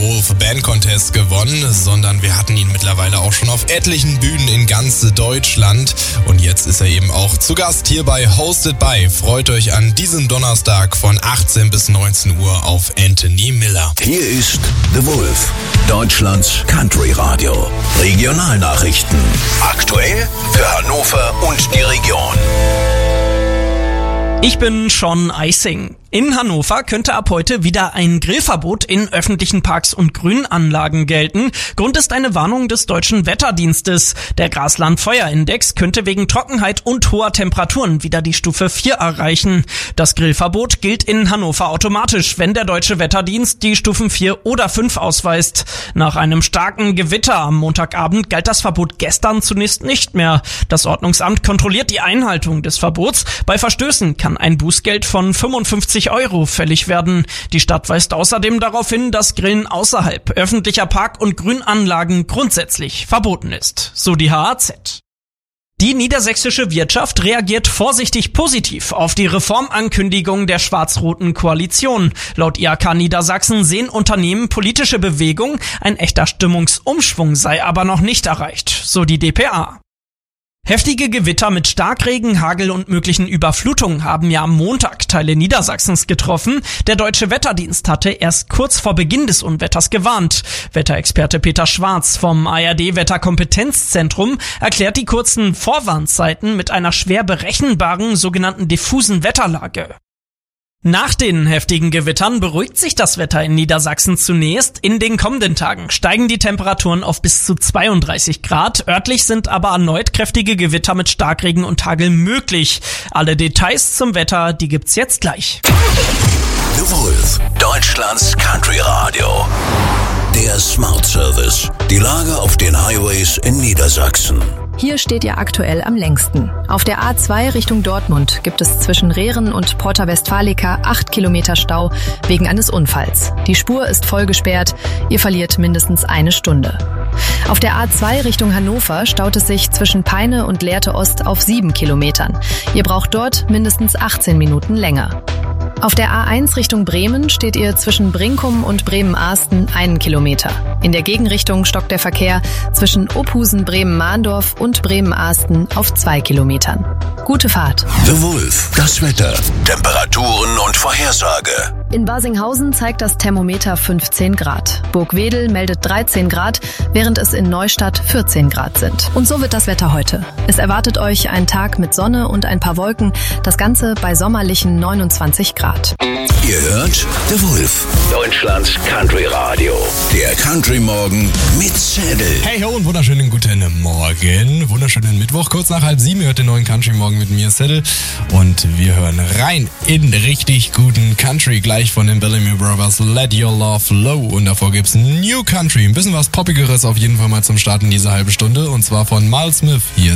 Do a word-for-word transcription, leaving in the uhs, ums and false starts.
Wolf Band Contest gewonnen, sondern wir hatten ihn mittlerweile auch schon auf etlichen Bühnen in ganz Deutschland. Und jetzt ist er eben auch zu Gast hier bei Hosted by. Freut euch an diesem Donnerstag von achtzehn bis neunzehn Uhr auf Anthony Miller. Hier ist The Wolf, Deutschlands Country Radio. Regionalnachrichten. Aktuell für Hannover und die Region. Ich bin Sean Eising. In Hannover könnte ab heute wieder ein Grillverbot in öffentlichen Parks und Grünanlagen gelten. Grund ist eine Warnung des Deutschen Wetterdienstes. Der Grasland-Feuerindex könnte wegen Trockenheit und hoher Temperaturen wieder die Stufe vier erreichen. Das Grillverbot gilt in Hannover automatisch, wenn der Deutsche Wetterdienst die Stufen vier oder fünf ausweist. Nach einem starken Gewitter am Montagabend galt das Verbot gestern zunächst nicht mehr. Das Ordnungsamt kontrolliert die Einhaltung des Verbots. Bei Verstößen kann ein Bußgeld von fünfundfünfzig Euro fällig werden. Die Stadt weist außerdem darauf hin, dass Grillen außerhalb öffentlicher Park- und Grünanlagen grundsätzlich verboten ist. So die H A Z. Die niedersächsische Wirtschaft reagiert vorsichtig positiv auf die Reformankündigung der schwarz-roten Koalition. Laut I H K Niedersachsen sehen Unternehmen politische Bewegung, ein echter Stimmungsumschwung sei aber noch nicht erreicht. So die D P A. Heftige Gewitter mit Starkregen, Hagel und möglichen Überflutungen haben ja am Montag Teile Niedersachsens getroffen. Der Deutsche Wetterdienst hatte erst kurz vor Beginn des Unwetters gewarnt. Wetterexperte Peter Schwarz vom A R D-Wetterkompetenzzentrum erklärt die kurzen Vorwarnzeiten mit einer schwer berechenbaren sogenannten diffusen Wetterlage. Nach den heftigen Gewittern beruhigt sich das Wetter in Niedersachsen zunächst. In den kommenden Tagen steigen die Temperaturen auf bis zu zweiunddreißig Grad. Örtlich sind aber erneut kräftige Gewitter mit Starkregen und Hagel möglich. Alle Details zum Wetter, die gibt's jetzt gleich. The Wolf, Deutschlands Country Radio. Der Smart Service. Die Lage auf den Highways in Niedersachsen. Hier steht ihr aktuell am längsten. Auf der A zwei Richtung Dortmund gibt es zwischen Rehren und Porta Westfalica acht Kilometer Stau wegen eines Unfalls. Die Spur ist voll gesperrt, ihr verliert mindestens eine Stunde. Auf der A zwei Richtung Hannover staut es sich zwischen Peine und Lehrte Ost auf sieben Kilometern. Ihr braucht dort mindestens achtzehn Minuten länger. Auf der A eins Richtung Bremen steht ihr zwischen Brinkum und Bremen-Ahsten einen Kilometer. In der Gegenrichtung stockt der Verkehr zwischen Ophusen, Bremen-Mahndorf und Bremen-Ahsten auf zwei Kilometern. Gute Fahrt. The Wolf, das Wetter, Temperaturen und Vorhersage. In Barsinghausen zeigt das Thermometer fünfzehn Grad. Burgwedel meldet dreizehn Grad, während es in Neustadt vierzehn Grad sind. Und so wird das Wetter heute. Es erwartet euch ein Tag mit Sonne und ein paar Wolken, das Ganze bei sommerlichen neunundzwanzig Grad. Ihr hört The Wolf, Deutschlands Country Radio. Der Country Morgen mit Zettel. Hey ho und wunderschönen guten Morgen. Wunderschönen Mittwoch, kurz nach halb sieben hört den neuen Country Morgen mit mir, Zettel. Und wir hören rein in richtig guten Country. Gleich von den Bellamy Brothers, Let Your Love Flow. Und davor gibt's New Country. Ein bisschen was Poppigeres auf jeden Fall mal zum Starten dieser halben Stunde. Und zwar von Miles Smith. Hier